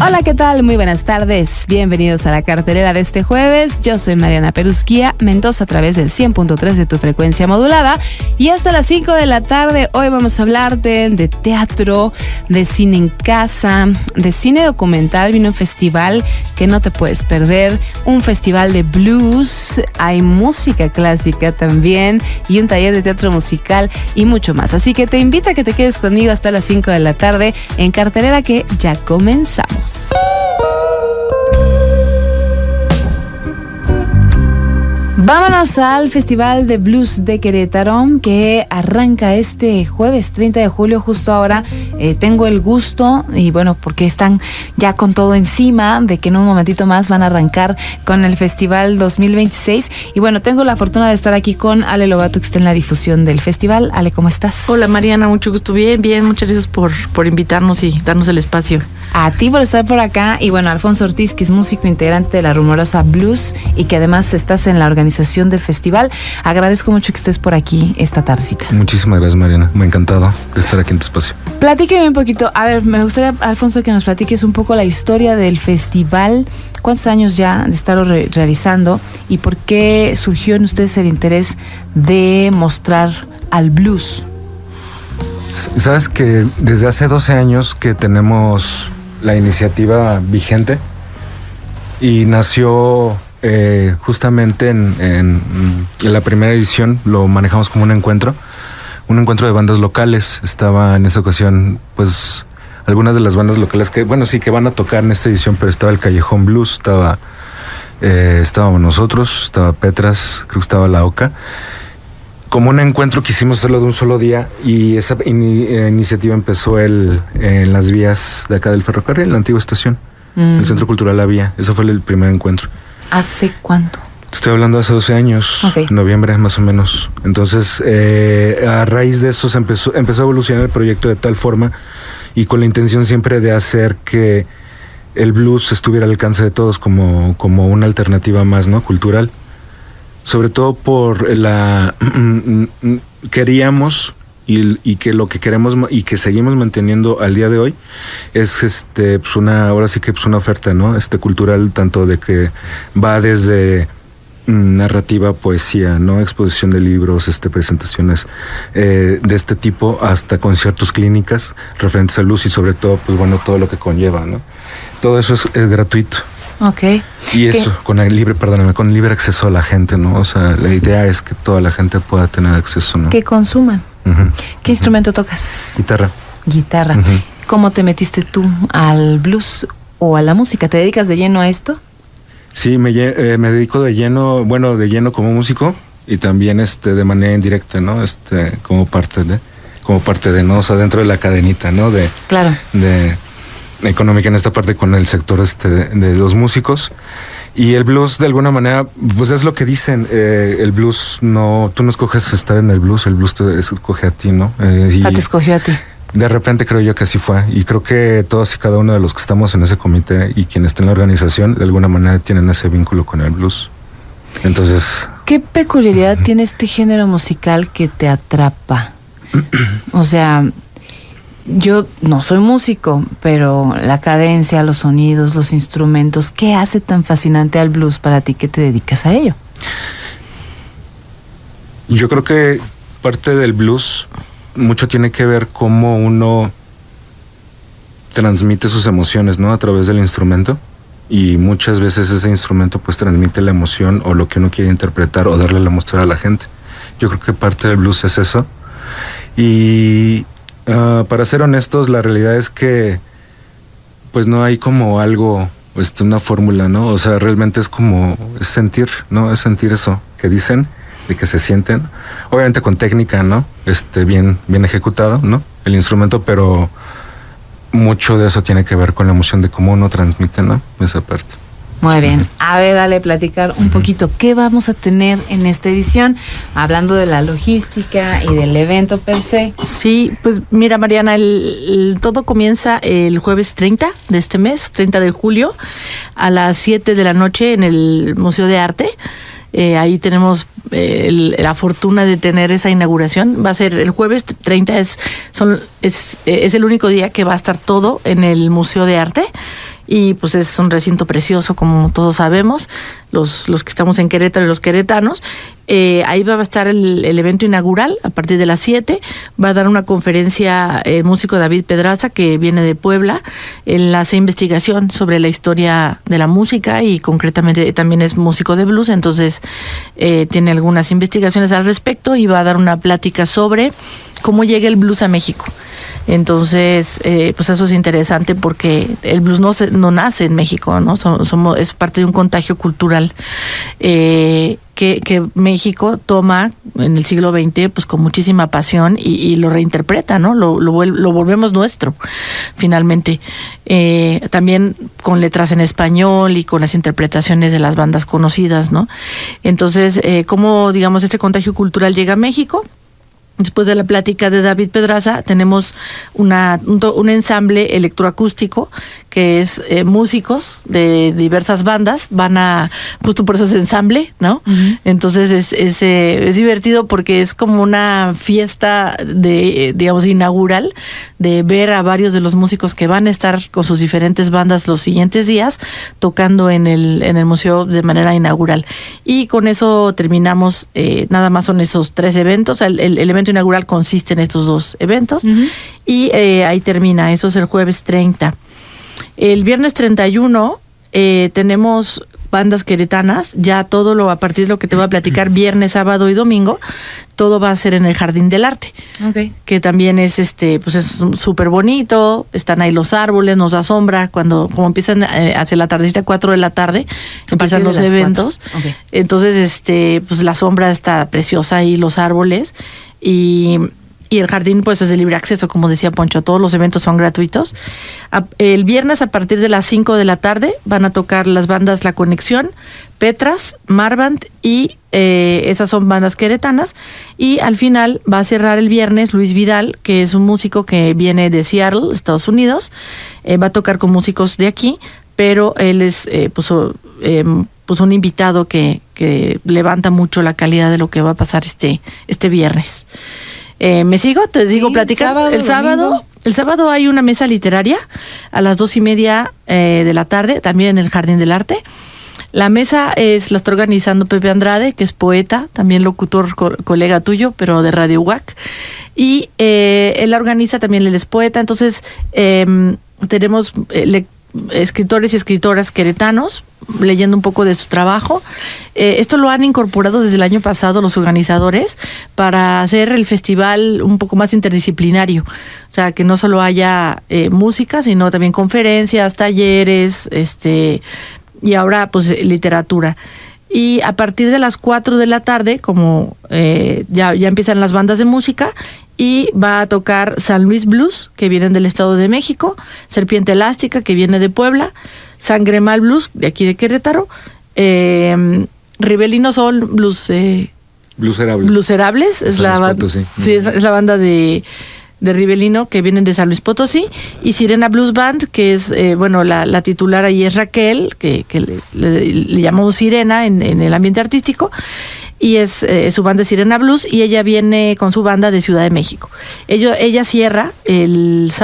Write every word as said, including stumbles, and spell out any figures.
Hola, ¿qué tal? Muy buenas tardes. Bienvenidos a la cartelera de este jueves. Yo soy Mariana Perusquía, Mendoza a través del cien punto tres de tu frecuencia modulada. Y hasta las cinco de la tarde, hoy vamos a hablar de, de teatro, de cine en casa, de cine documental. Vino un festival que no te puedes perder, un festival de blues, hay música clásica también y un taller de teatro musical y mucho más. Así que te invito a que te quedes conmigo hasta las cinco de la tarde en cartelera que ya comenzamos. Vámonos al Festival de Blues de Querétaro, que arranca este jueves treinta de julio. Justo ahora eh, tengo el gusto, y bueno, porque están ya con todo encima, de que en un momentito más van a arrancar con el Festival dos mil veintiséis. Y bueno, tengo la fortuna de estar aquí con Ale Lobato, que está en la difusión del festival. Ale, ¿cómo estás? Hola Mariana, mucho gusto. Bien, bien, muchas gracias por, por invitarnos y darnos el espacio. A ti por estar por acá. Y bueno, Alfonso Ortiz, que es músico integrante de la Rumorosa Blues y que además estás en la organización del festival. Agradezco mucho que estés por aquí esta tardecita. Muchísimas gracias, Mariana. Me ha encantado de estar aquí en tu espacio. Platíqueme un poquito. A ver, me gustaría, Alfonso, que nos platiques un poco la historia del festival. ¿Cuántos años ya de estarlo re- realizando? ¿Y por qué surgió en ustedes el interés de mostrar al blues? Sabes que desde hace doce años que tenemos la iniciativa vigente y nació eh, justamente en, en, en la primera edición. Lo manejamos como un encuentro, un encuentro de bandas locales. Estaba en esa ocasión, pues, algunas de las bandas locales que, bueno, sí, que van a tocar en esta edición, pero estaba el Callejón Blues, estaba, eh, estábamos nosotros, estaba Petras, creo que estaba La Oca. Como un encuentro quisimos hacerlo de un solo día y esa in- iniciativa empezó el, en las vías de acá del ferrocarril, la antigua estación, mm. el Centro Cultural La Vía. Ese fue el primer encuentro. ¿Hace cuánto? Estoy hablando de hace doce años, okay. Noviembre más o menos. Entonces, eh, a raíz de eso se empezó, empezó a evolucionar el proyecto de tal forma y con la intención siempre de hacer que el blues estuviera al alcance de todos como, como una alternativa más, ¿no?, cultural. Sobre todo por la queríamos y, y que lo que queremos y que seguimos manteniendo al día de hoy es este pues una ahora sí que pues una oferta, ¿no?, este cultural, tanto de que va desde narrativa, poesía, ¿no?, exposición de libros, este presentaciones eh, de este tipo, hasta conciertos, clínicas referentes al blues y sobre todo pues bueno todo lo que conlleva, ¿no? Todo eso es, es gratuito. Okay. Y eso, ¿Qué? con el libre, perdóname, con libre acceso a la gente, ¿no? O sea, la idea es que toda la gente pueda tener acceso, ¿no? Que consuman. Uh-huh. ¿Qué uh-huh. instrumento tocas? Guitarra. Guitarra. Uh-huh. ¿Cómo te metiste tú al blues o a la música? ¿Te dedicas de lleno a esto? Sí, me, eh, me dedico de lleno, bueno, de lleno como músico y también este de manera indirecta, ¿no? Este, como parte de, como parte de, ¿no? O sea, dentro de la cadenita, ¿no? De, claro. De económica en esta parte con el sector este de, de los músicos. Y el blues de alguna manera pues es lo que dicen, eh, el blues no, tú no escoges estar en el blues, el blues te escoge a ti, ¿no? Eh, y ah, te escogió a ti. De repente creo yo que así fue y creo que todos y cada uno de los que estamos en ese comité y quienes estén en la organización de alguna manera tienen ese vínculo con el blues. Entonces, ¿qué peculiaridad uh-huh. tiene este género musical que te atrapa? O sea, yo no soy músico, pero la cadencia, los sonidos, los instrumentos, ¿qué hace tan fascinante al blues para ti que te dedicas a ello? Yo creo que parte del blues mucho tiene que ver cómo uno transmite sus emociones, ¿no?, a través del instrumento, y muchas veces ese instrumento pues transmite la emoción o lo que uno quiere interpretar o darle a mostrar a la gente. Yo creo que parte del blues es eso. Y Uh, para ser honestos, la realidad es que pues no hay como algo, este, una fórmula, ¿no? O sea, realmente es como es sentir, ¿no? Es sentir eso que dicen, de que se sienten, obviamente con técnica, ¿no? Este, bien, bien ejecutado, ¿no?, el instrumento, pero mucho de eso tiene que ver con la emoción de cómo uno transmite, ¿no?, esa parte. Muy bien. A ver, dale, platicar un poquito. ¿Qué vamos a tener en esta edición? Hablando de la logística y del evento per se. Sí, pues mira, Mariana, el, el, todo comienza el jueves treinta de este mes, treinta de julio, a las siete de la noche en el Museo de Arte. Eh, ahí tenemos eh, el, la fortuna de tener esa inauguración. Va a ser el jueves treinta, es, son, es, es el único día que va a estar todo en el Museo de Arte. y pues es un recinto precioso, como todos sabemos, los, los que estamos en Querétaro y los queretanos. Eh, ahí va a estar el, el evento inaugural a partir de las siete. Va a dar una conferencia el músico David Pedraza, que viene de Puebla. Él hace investigación sobre la historia de la música y concretamente también es músico de blues, entonces eh, tiene algunas investigaciones al respecto y va a dar una plática sobre cómo llega el blues a México. Entonces, eh, pues eso es interesante porque el blues no, se, no nace en México, ¿no? Somos, somos, es parte de un contagio cultural eh, que, que México toma en el siglo veinte pues con muchísima pasión y, y lo reinterpreta, ¿no? Lo, lo, lo volvemos nuestro, finalmente. Eh, también con letras en español y con las interpretaciones de las bandas conocidas, ¿no? Entonces, eh, ¿cómo, digamos, este contagio cultural llega a México? Después de la plática de David Pedraza, tenemos una, un, un ensamble electroacústico que es eh, músicos de diversas bandas, van a, justo por eso es ensamble, ¿no? Uh-huh. Entonces es, es, eh, es divertido porque es como una fiesta de, digamos, inaugural, de ver a varios de los músicos que van a estar con sus diferentes bandas los siguientes días, tocando en el, en el museo de manera inaugural. Y con eso terminamos, eh, nada más son esos tres eventos, el, el, el evento inaugural consiste en estos dos eventos, uh-huh. y eh, ahí termina, eso es el jueves treinta. El viernes treinta y uno eh, tenemos bandas queretanas, ya todo lo, a partir de lo que te voy a platicar, viernes, sábado y domingo, todo va a ser en el Jardín del Arte, okay. que también es este, pues es súper bonito, están ahí los árboles, nos da sombra, cuando, como empiezan eh, hacia la tardecita, cuatro de la tarde, empiezan los eventos, okay. entonces este, pues la sombra está preciosa ahí, los árboles, y Y el jardín pues es de libre acceso, como decía Poncho, todos los eventos son gratuitos. El viernes a partir de las cinco de la tarde van a tocar las bandas La Conexión, Petras, Marband y eh, esas son bandas queretanas. Y al final va a cerrar el viernes Luis Vidal, que es un músico que viene de Seattle, Estados Unidos. Eh, va a tocar con músicos de aquí, pero él es eh, pues, eh, pues un invitado que, que levanta mucho la calidad de lo que va a pasar este, este viernes. Eh, ¿Me sigo? Te digo, sí, platicar. Sábado, el sábado, domingo. El sábado hay una mesa literaria a las dos y media eh, de la tarde, también en el Jardín del Arte. La mesa es la está organizando Pepe Andrade, que es poeta, también locutor, co- colega tuyo, pero de Radio U A C. Y eh, él la organiza, también él es poeta. Entonces, eh, tenemos eh, le- escritores y escritoras queretanos leyendo un poco de su trabajo. Eh, esto lo han incorporado desde el año pasado los organizadores para hacer el festival un poco más interdisciplinario. O sea, que no solo haya eh, música, sino también conferencias, talleres, este, y ahora pues literatura. Y a partir de las cuatro de la tarde, como eh, ya, ya empiezan las bandas de música, y va a tocar San Luis Blues, que vienen del Estado de México, Serpiente Elástica, que viene de Puebla, Sangre Mal Blues, de aquí de Querétaro, eh, Ribelino Sol Blues... Eh, Blueserables. Blueserables, es la, ba- sí, es, es la banda de... de Ribelino, que vienen de San Luis Potosí, y Sirena Blues Band, que es, eh, bueno, la, la titular ahí es Raquel, que, que le, le, le llamamos Sirena en, en el ambiente artístico, y es eh, su banda Sirena Blues, y ella viene con su banda de Ciudad de México. Ella, ella cierra el